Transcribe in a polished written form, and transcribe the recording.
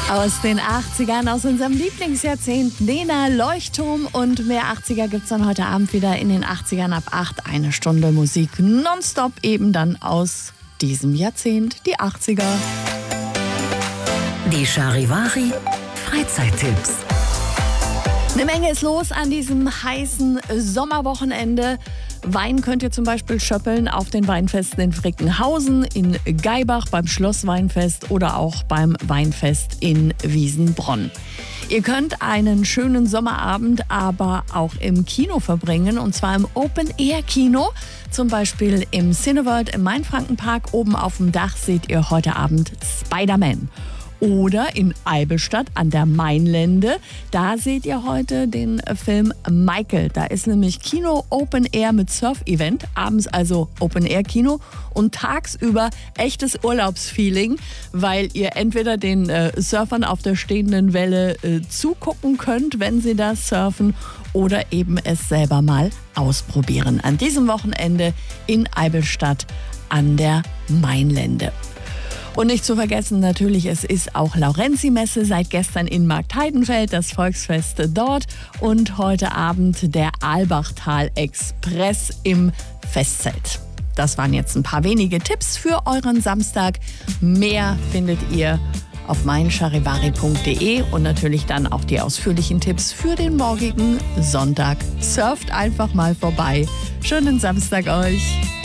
Aus den 80ern, aus unserem Lieblingsjahrzehnt, Nena, Leuchtturm und mehr 80er gibt es dann heute Abend wieder in den 80ern ab 8. Eine Stunde Musik nonstop, eben dann aus diesem Jahrzehnt, die 80er. Die Charivari Freizeittipps. Eine Menge ist los an diesem heißen Sommerwochenende. Wein könnt ihr zum Beispiel schöppeln auf den Weinfesten in Frickenhausen, in Gaibach beim Schlossweinfest oder auch beim Weinfest in Wiesenbronn. Ihr könnt einen schönen Sommerabend aber auch im Kino verbringen, und zwar im Open-Air-Kino. Zum Beispiel im Cineworld im Mainfrankenpark. Oben auf dem Dach seht ihr heute Abend Spider-Man. Oder in Eibenstadt an der Mainlände, da seht ihr heute den Film Michael. Da ist nämlich Kino Open Air mit Surf-Event, abends also Open Air Kino und tagsüber echtes Urlaubsfeeling, weil ihr entweder den Surfern auf der stehenden Welle zugucken könnt, wenn sie da surfen, oder eben es selber mal ausprobieren. An diesem Wochenende in Eibenstadt an der Mainlände. Und nicht zu vergessen natürlich, es ist auch Laurenzi-Messe seit gestern in Marktheidenfeld, das Volksfest dort, und heute Abend der Albachtal-Express im Festzelt. Das waren jetzt ein paar wenige Tipps für euren Samstag. Mehr findet ihr auf meincharivari.de und natürlich dann auch die ausführlichen Tipps für den morgigen Sonntag. Surft einfach mal vorbei. Schönen Samstag euch!